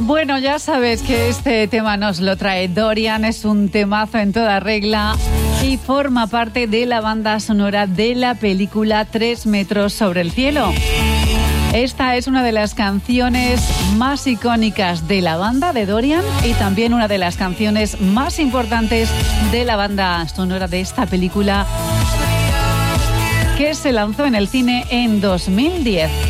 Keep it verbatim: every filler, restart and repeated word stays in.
Bueno, ya sabes que este tema nos lo trae Dorian, es un temazo en toda regla y forma parte de la banda sonora de la película Tres metros sobre el cielo. Esta es una de las canciones más icónicas de la banda de Dorian y también una de las canciones más importantes de la banda sonora de esta película que se lanzó en el cine en dos mil diez.